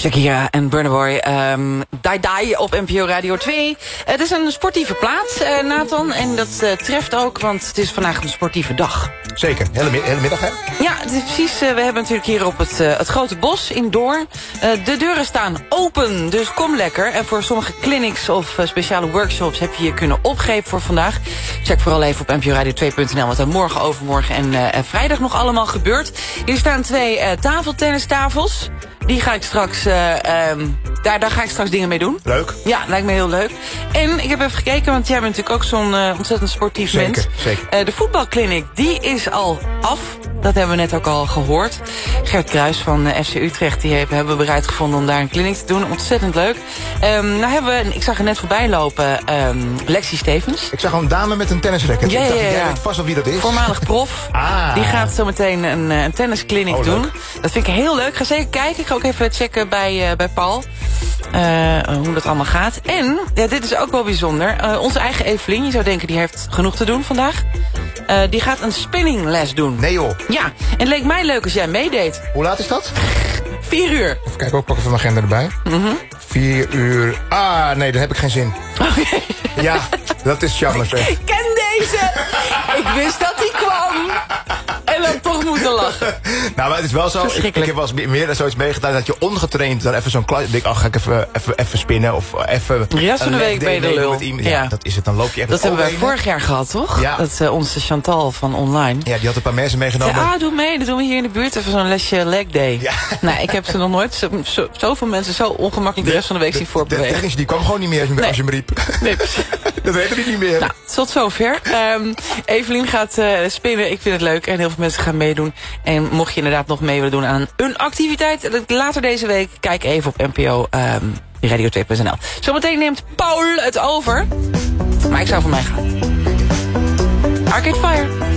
Shakira en Burna Boy. Die Die op NPO Radio 2. Het is een sportieve plaats, Nathan. En dat treft ook, want het is vandaag een sportieve dag. Zeker, hele middag, hè? Ja, het is precies. We hebben natuurlijk hier op het Grote Bos in Doorn. De deuren staan open, dus kom lekker. En voor sommige clinics of speciale workshops heb je je kunnen opgeven voor vandaag. Check vooral even op nporadio2.nl wat er morgen, overmorgen en vrijdag nog allemaal gebeurt. Hier staan 2 tafeltennistafels. Die ga ik straks, daar ga ik straks dingen mee doen. Leuk. Ja, lijkt me heel leuk. En ik heb even gekeken, want jij bent natuurlijk ook zo'n ontzettend sportief mens. Zeker. De voetbalkliniek, die is al af. Dat hebben we net ook al gehoord. Gert Kruis van FC Utrecht, die hebben we bereid gevonden om daar een kliniek te doen. Ontzettend leuk. Nou hebben we, ik zag er net voorbij lopen, Lexi Stevens. Ik zag een dame met een tennisracket. Ja. Jij weet vast wel wie dat is. Voormalig prof. Die gaat zo meteen een tenniskliniek doen. Leuk. Dat vind ik heel leuk. Ga zeker kijken. Ik ga ook even checken bij Paul. Hoe dat allemaal gaat. En, ja, dit is ook wel bijzonder. Onze eigen Evelien, je zou denken die heeft genoeg te doen vandaag. Die gaat een spinningles doen. Nee joh. Ja, en het leek mij leuk als jij meedeed. Hoe laat is dat? 4 uur. Even kijken, ik pak even mijn agenda erbij. 4 uur. Nee, daar heb ik geen zin. Oké. Ja, dat is jammer zeg. Ik ken deze. Ik wist dat die kwam. En dan toch moeten lachen. Nou, maar het is wel zo. Ik heb wel eens meer dan zoiets meegedaan dat je ongetraind dan even zo'n klas. Ik denk, ga ik even spinnen of even. De rest van de week ben je de lul. Ja, dat is het. Dan loop je echt. Dat hebben wij vorig jaar gehad, toch? Ja. Dat onze Chantal van online. Ja, die had een paar mensen meegenomen. Doe mee. Dat doen we hier in de buurt. Even zo'n lesje leg day. Ja. Nou, ik heb ze nog nooit zoveel mensen zo ongemakkelijk de rest van de week zien voortbewegen. De technische die kwam gewoon niet meer als je hem riep. Nee. Dat weet hij niet meer. Nou, tot zover. Evelien gaat spinnen. Ik vind het leuk. En heel veel mensen gaan meedoen. En mocht je inderdaad nog mee willen doen aan een activiteit later deze week, kijk even op NPO Radio2.nl. Zometeen neemt Paul het over. Maar ik zou voor mij gaan. Arcade Fire.